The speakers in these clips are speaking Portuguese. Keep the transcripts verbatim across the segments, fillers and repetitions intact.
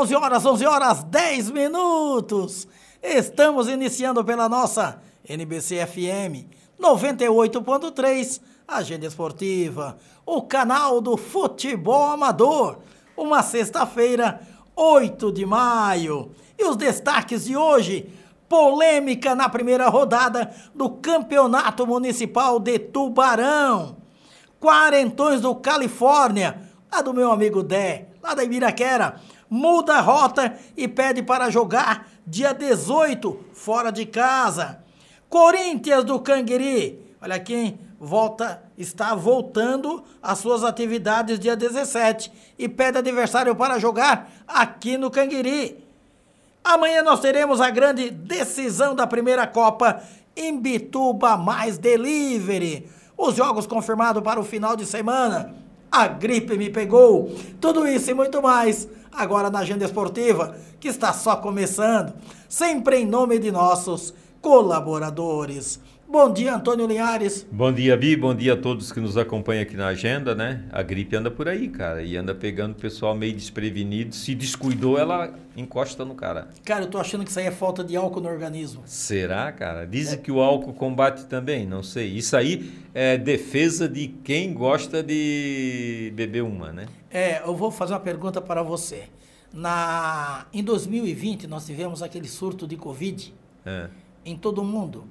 onze horas, onze horas, dez minutos. Estamos iniciando pela nossa N B C F M noventa e oito ponto três, Agenda Esportiva, o canal do futebol amador. Uma sexta-feira, oito de maio. E os destaques de hoje: polêmica na primeira rodada do Campeonato Municipal de Tubarão. Quarentões do Califórnia, a do meu amigo Dé, lá da Ibiraquera, muda a rota e pede para jogar dia dezoito, fora de casa. Corinthians do Canguiri, olha quem volta, está voltando às suas atividades dia dezessete e pede adversário para jogar aqui no Canguiri. Amanhã nós teremos a grande decisão da primeira Copa Imbituba mais Delivery. Os jogos confirmados para o final de semana. A gripe me pegou. Tudo isso e muito mais agora na Agenda Esportiva, que está só começando. Sempre em nome de nossos colaboradores. Bom dia, Antônio Linhares. Bom dia, Bi. Bom dia a todos que nos acompanham aqui na agenda, né? A gripe anda por aí, cara, e anda pegando o pessoal meio desprevenido. Se descuidou, ela encosta no cara. Cara, eu tô achando que isso aí é falta de álcool no organismo. Será, cara? Dizem É. que o álcool combate também, não sei. Isso aí é defesa de quem gosta de beber uma, né? É, eu vou fazer uma pergunta para você. Na... Em dois mil e vinte, nós tivemos aquele surto de Covid É. em todo o mundo.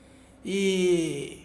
E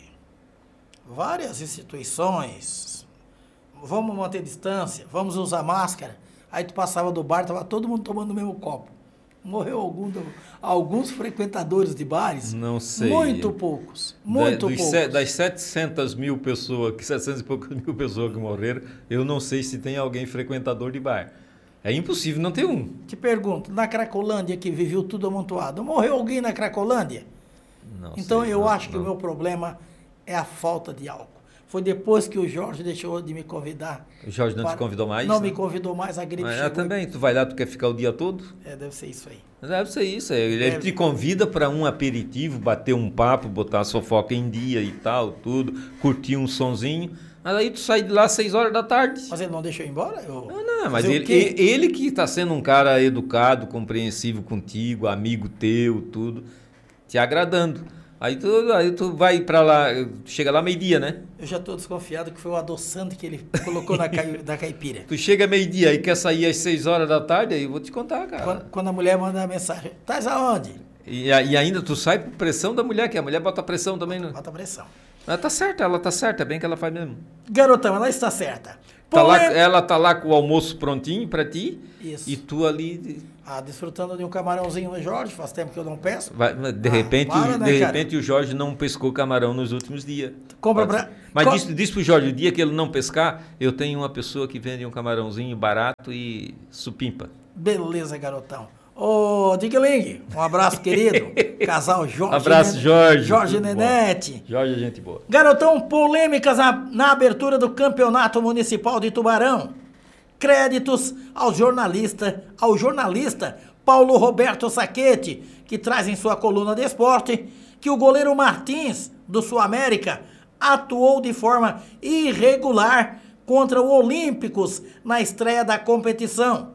várias instituições, vamos manter distância, vamos usar máscara. Aí tu passava do bar, tava todo mundo tomando o mesmo copo. Morreu algum do, alguns frequentadores de bares? Não sei. Muito poucos, muito da, poucos. Se, das setecentas mil pessoas, setecentas e poucas mil pessoas que morreram, eu não sei se tem alguém frequentador de bar. É impossível não ter um. Te pergunto, na Cracolândia que viveu tudo amontoado, morreu alguém na Cracolândia? Não Então sei, eu não, acho que não. o meu problema é a falta de álcool. Foi depois que o Jorge deixou de me convidar. O Jorge não para... te convidou mais? Não né? me convidou mais, a gripe Mas chegou. eu também, tu vai lá, tu quer ficar o dia todo? É, deve ser isso aí. Deve ser isso. Ele Deve. te convida para um aperitivo, bater um papo, botar a fofoca em dia e tal, tudo, curtir um sonzinho. Mas aí tu sai de lá às seis horas da tarde. Mas ele não deixou ir embora? Eu... Não, não, mas Fazer o ele, quê? ele, ele que está sendo um cara educado, compreensivo contigo, amigo teu, tudo, te agradando. Aí tu, aí tu vai pra lá, chega lá meio-dia, né? Eu já tô desconfiado que foi o adoçante que ele colocou na cai... da caipira. Tu chega meio-dia e quer sair às seis horas da tarde, aí eu vou te contar, cara. Quando, quando a mulher manda a mensagem, tás aonde? E, a- e ainda tu sai por pressão da mulher, que a mulher bota pressão também, né? Bota pressão. Ela tá certa, ela tá certa, é bem que ela faz mesmo. Garotão, ela está certa. Tá lá, Polê- ela tá lá com o almoço prontinho pra ti. Isso. E tu ali... Ah, desfrutando de um camarãozinho no Jorge, faz tempo que eu não peço. vai- de Ah, repente, para, o- né, de cara? repente o Jorge não pescou camarão nos últimos dias. Compra Pode pra... ser. Mas Co- diz, diz pro Jorge, o dia que ele não pescar, eu tenho uma pessoa que vende um camarãozinho barato e supimpa. Beleza, garotão. Ô, Digling, um abraço, querido. Casal Jorge. Abraço, Nen- Jorge. Jorge Tudo bom. Nenete. Jorge é gente boa. Garotão, polêmicas na, na abertura do Campeonato Municipal de Tubarão. Créditos ao jornalista, ao jornalista Paulo Roberto Saquete, que traz em sua coluna de esporte que o goleiro Martins, do Sul América, atuou de forma irregular contra o Olímpicos na estreia da competição.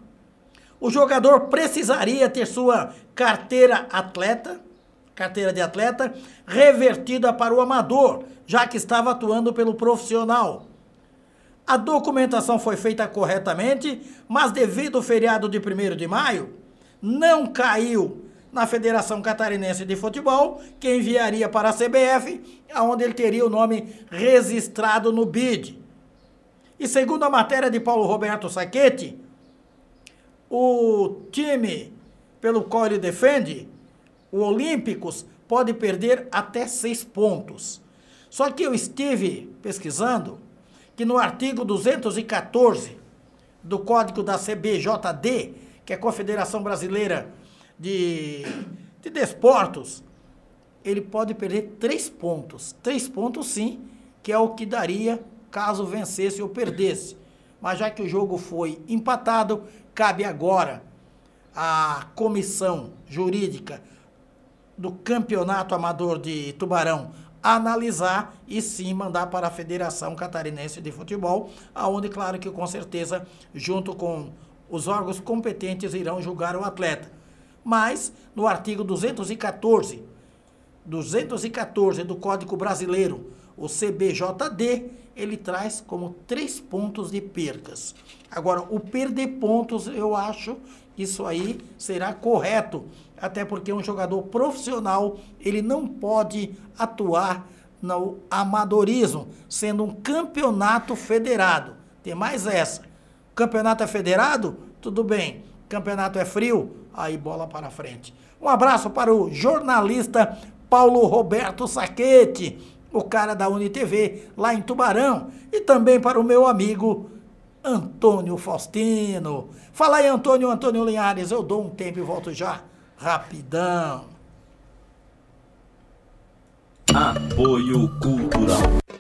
O jogador precisaria ter sua carteira atleta, carteira de atleta, revertida para o amador, já que estava atuando pelo profissional. A documentação foi feita corretamente, mas devido ao feriado de primeiro de maio, não caiu na Federação Catarinense de Futebol, que enviaria para a C B F, onde ele teria o nome registrado no B I D. E segundo a matéria de Paulo Roberto Saquete, o time pelo qual ele defende, o Olímpicos, pode perder até seis pontos. Só que eu estive pesquisando que no artigo duzentos e quatorze do Código da C B J D, que é a Confederação Brasileira de, de Desportos, ele pode perder três pontos. Três pontos, sim, que é o que daria caso vencesse ou perdesse. Mas já que o jogo foi empatado, cabe agora à comissão jurídica do Campeonato Amador de Tubarão analisar e sim mandar para a Federação Catarinense de Futebol, aonde, claro que com certeza, junto com os órgãos competentes irão julgar o atleta. Mas, no artigo duzentos e quatorze, duzentos e quatorze do Código Brasileiro, o C B J D, ele traz como três pontos de percas. Agora, o perder pontos, eu acho que isso aí será correto, até porque um jogador profissional, ele não pode atuar no amadorismo, sendo um campeonato federado. Tem mais essa. Campeonato é federado? Tudo bem. Campeonato é frio? Aí bola para frente. Um abraço para o jornalista Paulo Roberto Sacchetti, o cara da UniTV, lá em Tubarão. E também para o meu amigo Antônio Faustino. Fala aí, Antônio, Antônio Linhares. Eu dou um tempo e volto já. Rapidão. Apoio Cultural.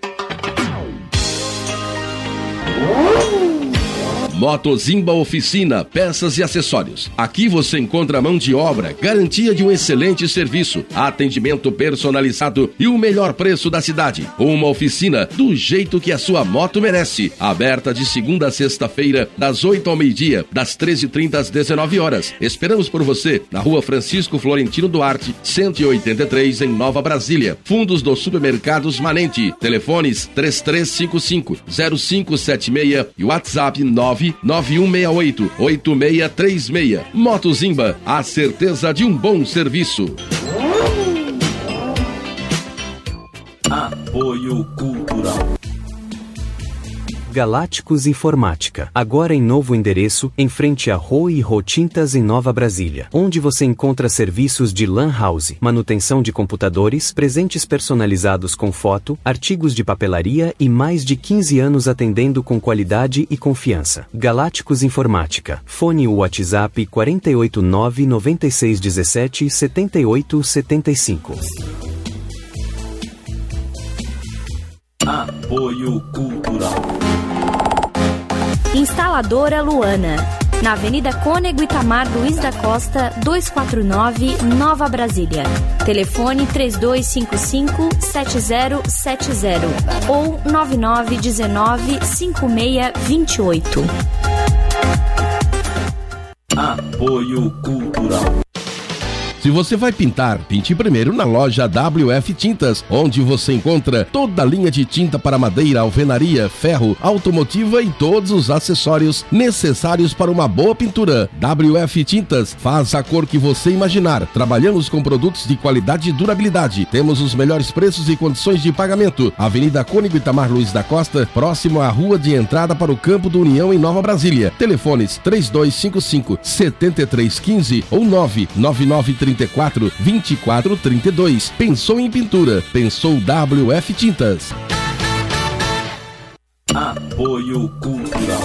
Motozimba Oficina, peças e acessórios. Aqui você encontra mão de obra, garantia de um excelente serviço, atendimento personalizado e o melhor preço da cidade. Uma oficina do jeito que a sua moto merece. Aberta de segunda a sexta-feira, das oito ao meio-dia, das treze e trinta às dezenove horas. Esperamos por você na rua Francisco Florentino Duarte, cento e oitenta e três, em Nova Brasília. Fundos dos Supermercados Manente. Telefones três três cinco cinco, zero cinco sete seis e WhatsApp nove nove um seis oito, oito seis três seis. Motozimba, a certeza de um bom serviço. Apoio Cultural. Galácticos Informática, agora em novo endereço, em frente a Rô e Rô Tintas em Nova Brasília, onde você encontra serviços de LAN house, manutenção de computadores, presentes personalizados com foto, artigos de papelaria e mais de quinze anos atendendo com qualidade e confiança. Galácticos Informática, fone WhatsApp quatro oito nove, nove seis um sete, sete oito sete cinco. Apoio Cultural. Instaladora Luana, na Avenida Cônego Itamar Luiz da Costa, duzentos e quarenta e nove, Nova Brasília. Telefone três dois cinco cinco, sete zero sete zero ou nove nove um nove, cinco seis dois oito. Apoio Cultural. Se você vai pintar, pinte primeiro na loja W F Tintas, onde você encontra toda a linha de tinta para madeira, alvenaria, ferro, automotiva e todos os acessórios necessários para uma boa pintura. W F Tintas, faz a cor que você imaginar. Trabalhamos com produtos de qualidade e durabilidade. Temos os melhores preços e condições de pagamento. Avenida Cônego Itamar Luiz da Costa, próximo à rua de entrada para o Campo do União em Nova Brasília. Telefones três dois cinco cinco, sete três um cinco ou nove nove nove três quatro, vinte e quatro, trinta e dois. Pensou em pintura? Pensou W F Tintas. Apoio Cultural.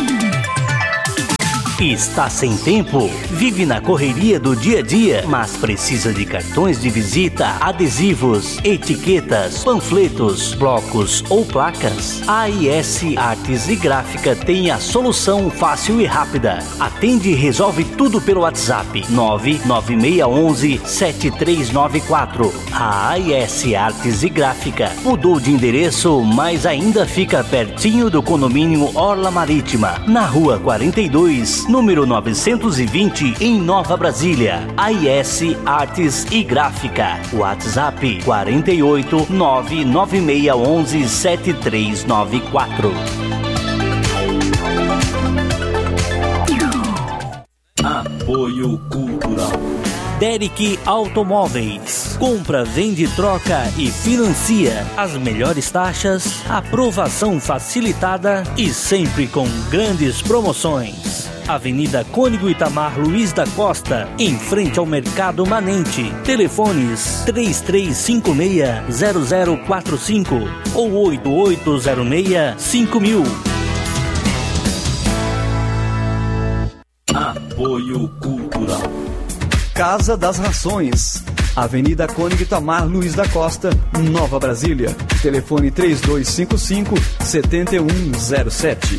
Está sem tempo? Vive na correria do dia a dia, mas precisa de cartões de visita, adesivos, etiquetas, panfletos, blocos ou placas? A I S Artes e Gráfica tem a solução fácil e rápida. Atende e resolve tudo pelo WhatsApp nove nove seis um um, sete três nove quatro. A A I S Artes e Gráfica mudou de endereço, mas ainda fica pertinho do condomínio Orla Marítima, na rua quarenta e dois, número novecentos e vinte, em Nova Brasília. A I S Artes e Gráfica. WhatsApp quatro oito nove nove seis um um, sete três nove quatro. Apoio Cultural. Derek Automóveis. Compra, vende, troca e financia. As melhores taxas, aprovação facilitada e sempre com grandes promoções. Avenida Cônego Itamar Luiz da Costa, em frente ao Mercado Manente. Telefones três três cinco seis, zero zero quatro cinco ou oito oito zero seis, cinco mil. Apoio Cultural. Casa das Rações, Avenida Cônego Itamar Luiz da Costa, Nova Brasília. Telefone três dois cinco cinco, sete um zero sete.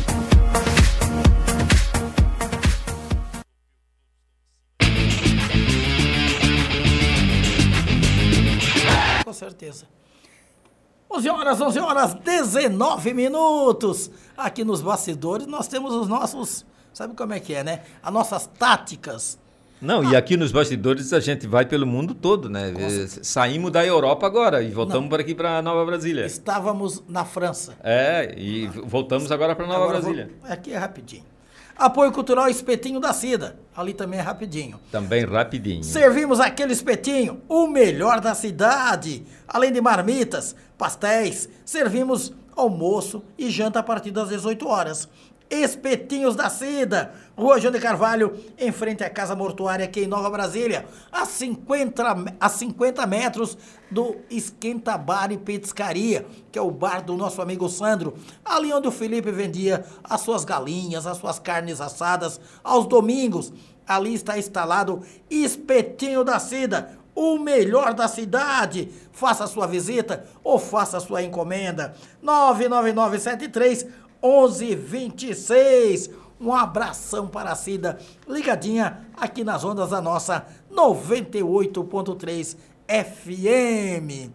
Com certeza. onze horas, onze horas, dezenove minutos. Aqui nos bastidores nós temos os nossos Sabe como é que é, né? As nossas táticas. Não, ah. e aqui nos bastidores a gente vai pelo mundo todo, né? Saímos da Europa agora e voltamos para aqui para Nova Brasília. Estávamos na França. É, e voltamos agora para Nova agora Brasília. Vou... Aqui é rapidinho. Apoio Cultural Espetinho da Cida. Ali também é rapidinho. Também rapidinho. Servimos aquele espetinho, o melhor da cidade. Além de marmitas, pastéis, servimos almoço e janta a partir das dezoito horas. Espetinhos da Cida, Rua João de Carvalho, em frente à Casa Mortuária aqui em Nova Brasília, a cinquenta, a cinquenta metros do Esquenta Bar e Petiscaria, que é o bar do nosso amigo Sandro, ali onde o Felipe vendia as suas galinhas, as suas carnes assadas aos domingos. Ali está instalado Espetinho da Cida, o melhor da cidade. Faça a sua visita ou faça a sua encomenda. nove nove nove sete três onze vinte e seis. Um abração para a Cida, ligadinha aqui nas ondas da nossa noventa e oito ponto três F M.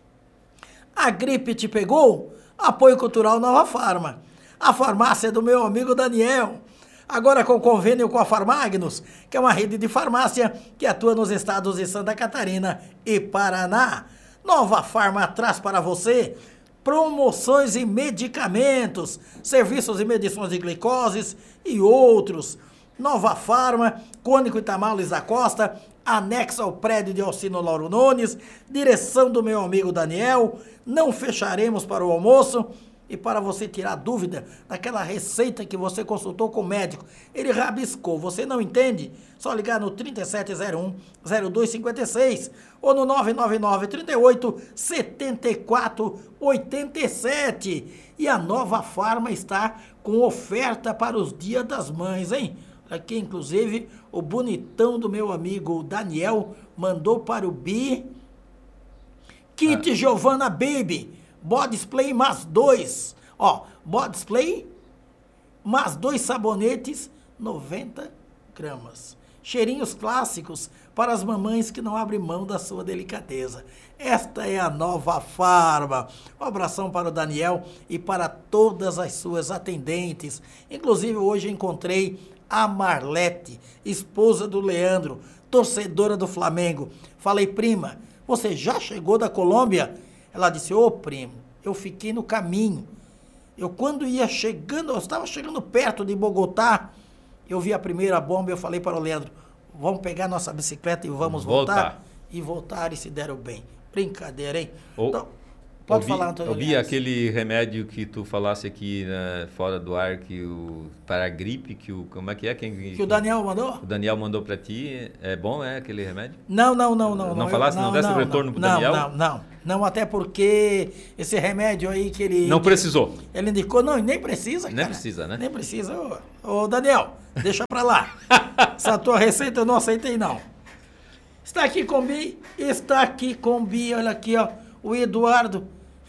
A gripe te pegou? Apoio Cultural Nova Farma. A farmácia do meu amigo Daniel. Agora com convênio com a Farmagnos, que é uma rede de farmácia que atua nos estados de Santa Catarina e Paraná. Nova Farma traz para você promoções e medicamentos, serviços e medições de glicoses e outros. Nova Farma, Cônigo Itamar Luiz da Costa, anexo ao prédio de Alcino Lauro Nunes, direção do meu amigo Daniel. Não fecharemos para o almoço. E para você tirar dúvida daquela receita que você consultou com o médico, ele rabiscou, você não entende? Só ligar no trinta e sete zero um, zero dois cinquenta e seis ou no nove nove nove, trinta e oito, setenta e quatro, oitenta e sete. E a Nova Farma está com oferta para os Dias das Mães, hein? Aqui, inclusive, o bonitão do meu amigo Daniel mandou para o Bi Kit ah. Giovanna Baby. Body Spray mais dois. Ó, Body Spray mais dois sabonetes, noventa gramas. Cheirinhos clássicos para as mamães que não abrem mão da sua delicadeza. Esta é a Nova Farma. Um abração para o Daniel e para todas as suas atendentes. Inclusive, hoje encontrei a Marlete, esposa do Leandro, torcedora do Flamengo. Falei, prima, você já chegou da Colômbia? Ela disse, ô primo, eu fiquei no caminho. Eu quando ia chegando, eu estava chegando perto de Bogotá, eu vi a primeira bomba e eu falei para o Leandro, vamos pegar nossa bicicleta e vamos voltar. voltar. E voltaram e se deram bem. Brincadeira, hein? Ou, então, pode ouvi, falar, Antônio. Eu vi aquele remédio que tu falasse aqui, né, fora do ar, que o, para a gripe, que o, como é que é? Quem, que quem, o Daniel mandou? O Daniel mandou para ti. É bom, é, aquele remédio? Não, não, não. Não, não, não falasse, eu, não, não desse não, retorno não, pro Daniel? Não, não, não. Não, até porque esse remédio aí que ele... Não precisou. Ele indicou, não, nem precisa, cara. Nem precisa, né? Nem precisa. Ô, ô Daniel, deixa pra lá. Essa tua receita eu não aceitei, não. Está aqui com Bi, está aqui com Bi, olha aqui, ó, o Eduardo.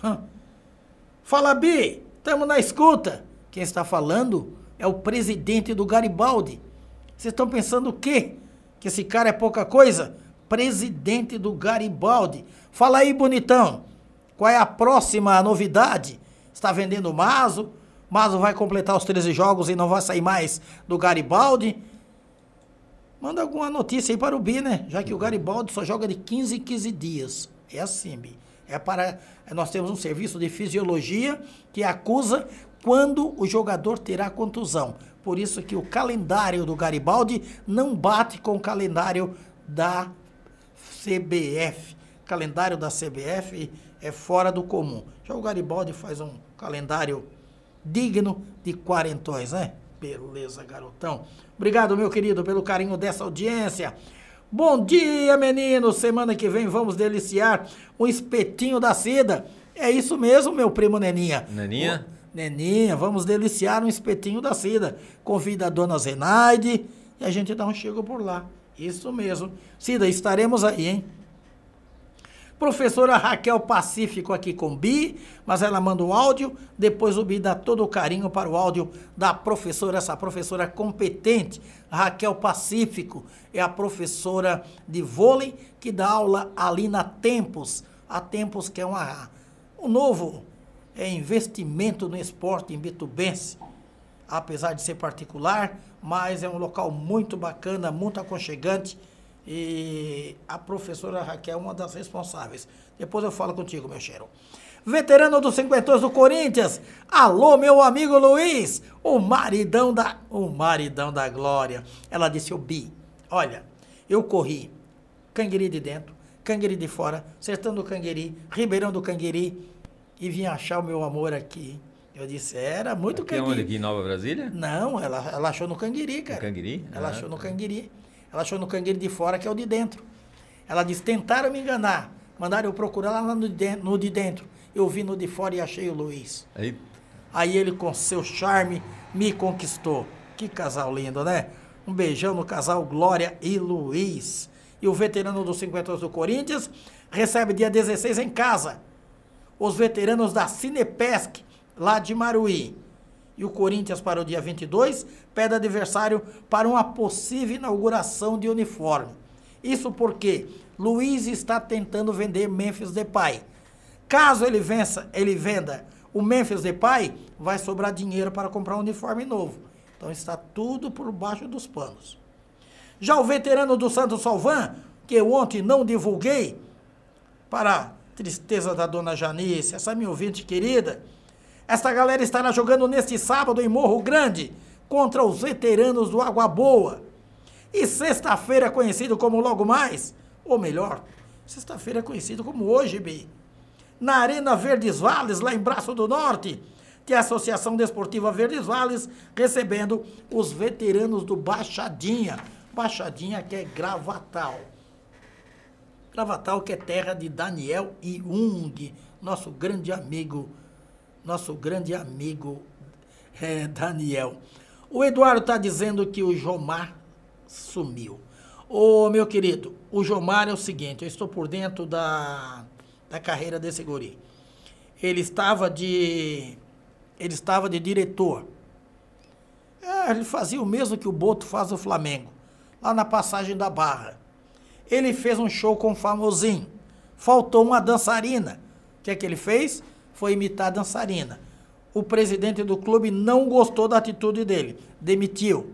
Fala, Bi, estamos na escuta. Quem está falando é o presidente do Garibaldi. Vocês estão pensando o quê? Que esse cara é pouca coisa? Presidente do Garibaldi. Fala aí, bonitão. Qual é a próxima novidade? Está vendendo o Mazo? Mazo vai completar os treze jogos e não vai sair mais do Garibaldi? Manda alguma notícia aí para o Bi, né? Já que o Garibaldi só joga de quinze em quinze dias. É assim, Bi. É para... Nós temos um serviço de fisiologia que acusa quando o jogador terá contusão. Por isso que o calendário do Garibaldi não bate com o calendário da C B F. O calendário da C B F é fora do comum. Já o Garibaldi faz um calendário digno de quarentões, né? Beleza, garotão. Obrigado, meu querido, pelo carinho dessa audiência. Bom dia, meninos. Semana que vem vamos deliciar um espetinho da Cida. É isso mesmo, meu primo Neninha. Neninha? O, Neninha, vamos deliciar um espetinho da Cida. Convida a dona Zenaide e a gente dá um chego por lá. Isso mesmo. Cida, estaremos aí, hein? Professora Raquel Pacífico aqui com o Bi, mas ela manda o áudio, depois o Bi dá todo o carinho para o áudio da professora, essa professora competente, Raquel Pacífico, é a professora de vôlei que dá aula ali na Tempos, a Tempos que é uma, um novo é, investimento no esporte em Bitubense, apesar de ser particular, mas é um local muito bacana, muito aconchegante. E a professora Raquel é uma das responsáveis. Depois eu falo contigo, meu cheiro. Veterano dos cinquentões do Corinthians. Alô, meu amigo Luiz, o maridão da, o maridão da glória. Ela disse, o Bi, olha, eu corri Canguiri de dentro, Canguiri de fora, Sertão do Canguiri, Ribeirão do Canguiri, e vim achar o meu amor aqui. Eu disse, era muito Canguiri. Onde, aqui em Nova Brasília? Não, ela, ela achou no Canguiri, cara. No Canguiri? Ela ah, achou no tá. Canguiri. Ela achou no Canguiri de fora, que é o de dentro. Ela disse, tentaram me enganar, mandaram eu procurar lá no de dentro. No de dentro. Eu vi no de fora e achei o Luiz. Aí, Aí ele, com seu charme, me conquistou. Que casal lindo, né? Um beijão no casal Glória e Luiz. E o veterano dos cinquenta do Corinthians recebe dia dezesseis em casa os veteranos da Cinepesc, lá de Maruí. E o Corinthians, para o dia vinte e dois, pede adversário para uma possível inauguração de uniforme. Isso porque Luiz está tentando vender Memphis Depay. Caso ele vença, ele venda o Memphis Depay, vai sobrar dinheiro para comprar um uniforme novo. Então está tudo por baixo dos panos. Já o veterano do Santos Salvan, que eu ontem não divulguei, para tristeza da dona Janice, essa minha ouvinte querida, esta galera estará jogando neste sábado em Morro Grande contra os veteranos do Água Boa. E sexta-feira conhecido como Logo Mais, ou melhor, sexta-feira conhecido como Hoje, Bi. Na Arena Verdes Vales, lá em Braço do Norte, tem a Associação Desportiva Verdes Vales recebendo os veteranos do Baixadinha. Baixadinha, que é Gravatal. Gravatal, que é terra de Daniel Jung, nosso grande amigo, nosso grande amigo é, Daniel. O Eduardo está dizendo que o Jomar sumiu. Ô, meu querido, o Jomar é o seguinte, eu estou por dentro da... da carreira desse guri. Ele estava de... Ele estava de diretor. É, ele fazia o mesmo que o Boto faz no Flamengo. Lá na Passagem da Barra. Ele fez um show com o Famosinho. Faltou uma dançarina. O que é que ele fez? Foi imitar a dançarina. O presidente do clube não gostou da atitude dele. Demitiu.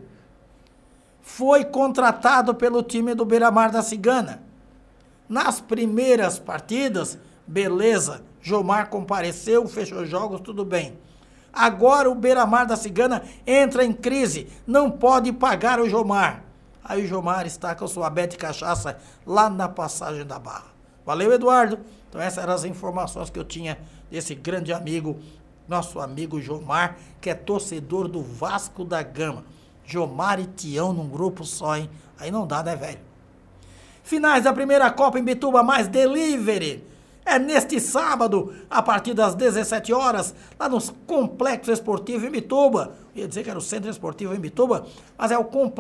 Foi contratado pelo time do Beira-Mar da Cigana. Nas primeiras partidas, beleza, Jomar compareceu, fechou jogos, tudo bem. Agora o Beira-Mar da Cigana entra em crise, não pode pagar o Jomar. Aí o Jomar está com sua bete cachaça lá na Passagem da Barra. Valeu, Eduardo. Então essas eram as informações que eu tinha desse grande amigo, nosso amigo Jomar, que é torcedor do Vasco da Gama. Jomar e Tião num grupo só, hein? Aí não dá, né, velho? Finais da primeira Copa em Bituba, mais delivery. É neste sábado, a partir das dezessete horas, lá no Complexo Esportivo em Bituba. Eu ia dizer que era o Centro Esportivo em Bituba, mas é o Complexo